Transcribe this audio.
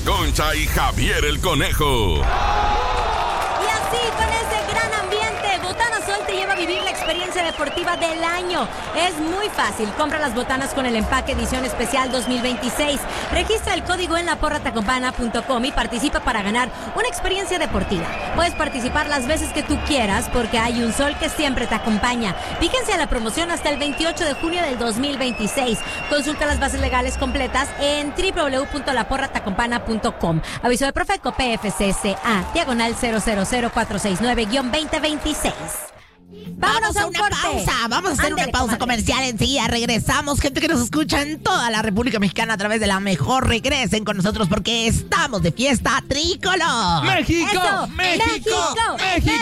Concha y Javier el Conejo. Y así, con ese gran ambiente, Botana Sol te lleva a vivir la experiencia deportiva del año. Es muy fácil. Compra las botanas con el empaque edición especial 2026. Registra el código en laporratacampana.com y participa para ganar una experiencia deportiva. Puedes participar las veces que tú quieras porque hay un sol que siempre te acompaña. Fíjense a la promoción hasta el 28 de junio del 2026. Consulta las bases legales completas en www.laporratacampana.com. Aviso de Profeco PFCSA, diagonal 000469-2026. Vamos a una pausa. Vamos a hacer Ándale, una pausa comadre. comercial. Enseguida regresamos. Gente que nos escucha en toda la República Mexicana a través de la mejor. Regresen con nosotros porque estamos de fiesta tricolor. ¡México! Eso, ¡México! México, ¡México!